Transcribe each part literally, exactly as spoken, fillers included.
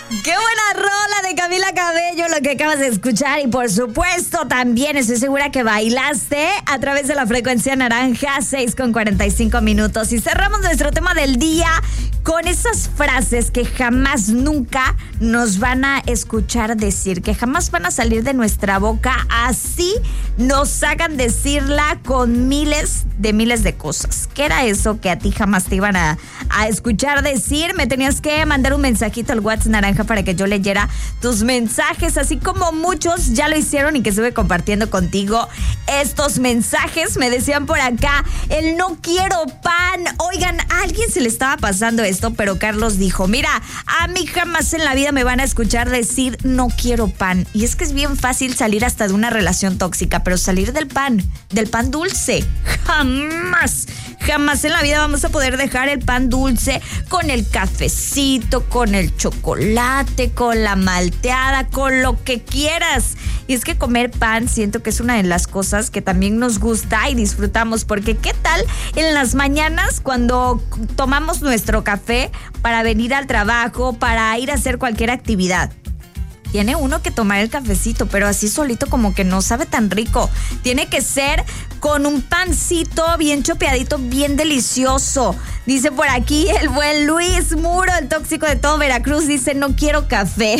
Qué buena rola de Camila Cabello, lo que acabas de escuchar. Y por supuesto, también estoy segura que bailaste a través de la frecuencia naranja, seis con cuarenta y cinco minutos. Y cerramos nuestro tema del día con esas frases que jamás, nunca nos van a escuchar decir, que jamás van a salir de nuestra boca, así nos hagan decirla con miles de miles de cosas. ¿Qué era eso que a ti jamás te iban a, a escuchar decir? Me tenías que mandar un mensajito al WhatsApp naranja para que yo leyera tus mensajes, así como muchos ya lo hicieron y que estuve compartiendo contigo estos mensajes. Me decían por acá, el no quiero pan. Oigan, a alguien se le estaba pasando esto, pero Carlos dijo, mira, a mí jamás en la vida me van a escuchar decir no quiero pan. Y es que es bien fácil salir hasta de una relación tóxica, pero salir del pan, del pan dulce, jamás, jamás en la vida vamos a poder dejar el pan dulce con el cafecito, con el chocolate, con la malteada, con lo que quieras. Y es que comer pan siento que es una de las cosas que también nos gusta y disfrutamos, porque ¿qué tal en las mañanas cuando tomamos nuestro café para venir al trabajo, para ir a hacer cualquier actividad? Tiene uno que tomar el cafecito, pero así solito como que no sabe tan rico. Tiene que ser con un pancito bien chopeadito, bien delicioso. Dice por aquí el buen Luis Muro, el tóxico de todo Veracruz, dice, no quiero café.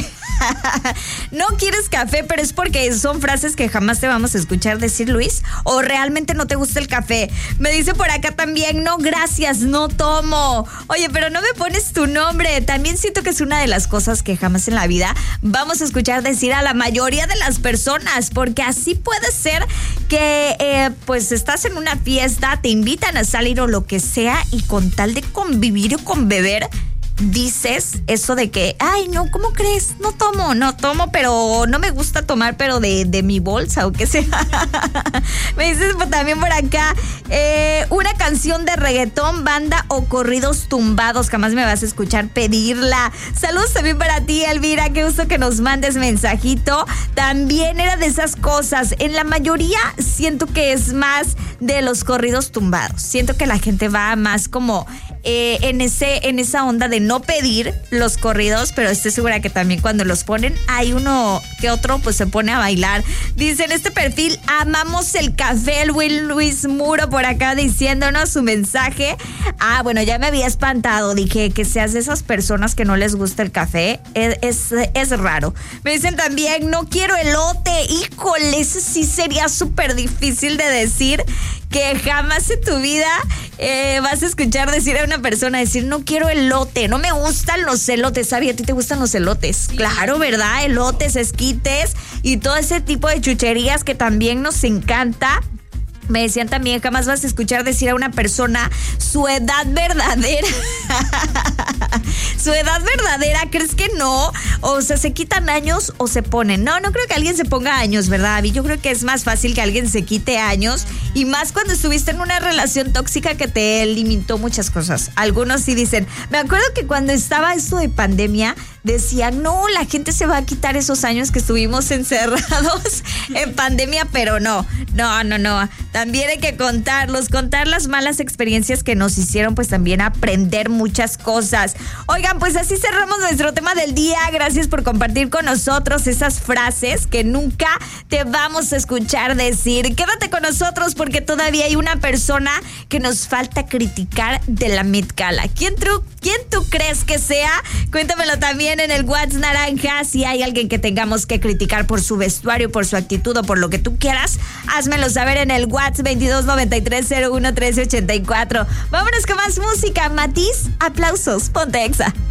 No quieres café, pero es porque son frases que jamás te vamos a escuchar decir, Luis, o realmente no te gusta el café. Me dice por acá también, no gracias, no tomo. Oye, pero no me pones tu nombre. También siento que es una de las cosas que jamás en la vida vamos a escuchar decir a la mayoría de las personas, porque así puede ser que eh, pues estás en una fiesta, te invitan a salir o lo que sea, y con tal de convivir o con beber, dices eso de que, ay, no, ¿cómo crees? No tomo, no tomo, pero no me gusta tomar, pero de, de mi bolsa o qué sea. Me dices también por acá, eh, una canción de reggaetón, banda o corridos tumbados, jamás me vas a escuchar pedirla. Saludos también para ti, Elvira, qué gusto que nos mandes mensajito. También era de esas cosas, en la mayoría siento que es más de los corridos tumbados. Siento que la gente va más como eh, en ese, en esa onda de no pedir los corridos, pero estoy segura que también cuando los ponen hay uno que otro pues se pone a bailar. Dice en este perfil, amamos el café, el Will Luis Muro por acá diciéndonos su mensaje. Ah, bueno, ya me había espantado, dije que seas de esas personas que no les gusta el café, es, es, es raro. Me dicen también, no quiero elote. Híjole, ese sí sería súper difícil de decir, que jamás en tu vida eh, vas a escuchar decir a una persona, decir, no quiero elote, no me gustan los elotes. ¿Sabes? ¿A ti te gustan los elotes? Sí. Claro, ¿verdad? Elotes, esquites y todo ese tipo de chucherías que también nos encanta. Me decían también, jamás vas a escuchar decir a una persona su edad verdadera. Su edad verdadera, ¿crees que no? O sea, ¿se quitan años o se ponen? No, no creo que alguien se ponga años, ¿verdad? Yo creo que es más fácil que alguien se quite años, y más cuando estuviste en una relación tóxica que te limitó muchas cosas. Algunos sí dicen, me acuerdo que cuando estaba esto de pandemia, decían, no, la gente se va a quitar esos años que estuvimos encerrados en pandemia, pero no, no, no, no. También hay que contarlos, contar las malas experiencias que nos hicieron, pues también aprender muchas cosas. Oigan, pues así cerramos nuestro tema del día. Gracias por compartir con nosotros esas frases que nunca te vamos a escuchar decir. Quédate con nosotros porque todavía hay una persona que nos falta criticar de la Met Gala. ¿Quién, tru- ¿Quién tú crees que sea? Cuéntamelo también en el WhatsApp naranja. Si hay alguien que tengamos que criticar por su vestuario, por su actitud o por lo que tú quieras, házmelo saber en el WhatsApp veintidós noventa y tres cero uno trece ochenta y cuatro. Vámonos con más música. Matiz, aplausos, ponte Exa.